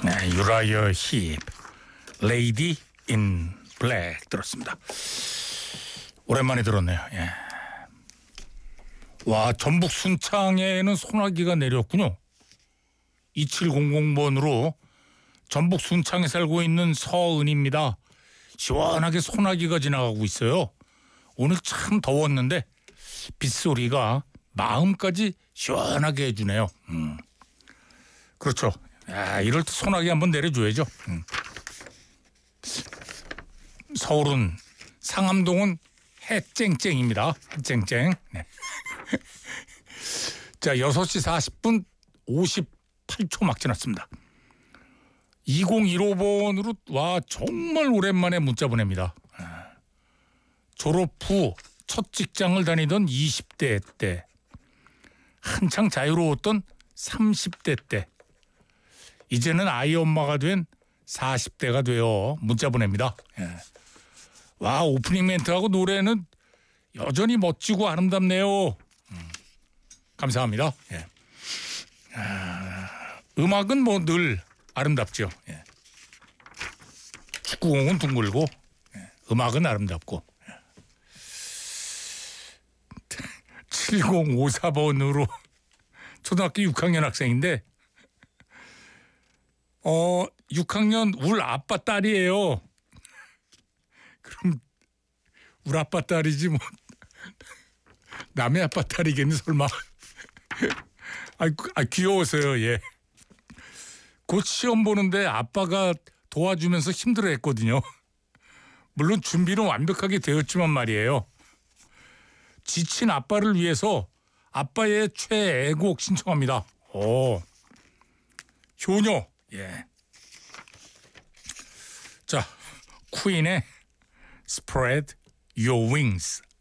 네, 유라이어 힙, 레이디 인 블랙 들었습니다. 오랜만에 들었네요. 예. 와, 전북 순창에는 소나기가 내렸군요. 2700번으로 전북 순창에 살고 있는 서은입니다. 시원하게 소나기가 지나가고 있어요. 오늘 참 더웠는데 빗소리가 마음까지 시원하게 해주네요. 그렇죠. 이럴 때 소나기 한번 내려줘야죠. 서울은 상암동은 해쨍쨍입니다. 해쨍쨍. 네. 자, 6시 40분 58초 막 지났습니다. 2015번으로 와 정말 오랜만에 문자 보냅니다. 졸업 후 첫 직장을 다니던 20대 때, 한창 자유로웠던 30대 때, 이제는 아이 엄마가 된 40대가 되어 문자 보냅니다. 와, 오프닝 멘트하고 노래는 여전히 멋지고 아름답네요. 감사합니다. 예. 음악은 뭐 늘 아름답죠. 예. 축구공은 둥글고 음악은 아름답고. 7054번으로 초등학교 6학년 학생인데 6학년 울 아빠 딸이에요. 그럼 울 아빠 딸이지 뭐 남의 아빠 딸이겠니 설마. 귀여워서요. 예. 곧 시험 보는데 아빠가 도와주면서 힘들어했거든요. 물론 준비는 완벽하게 되었지만 말이에요. 지친 아빠를 위해서 아빠의 최애곡 신청합니다. 효녀. 예. 자, 퀸의 Spread Your Wings.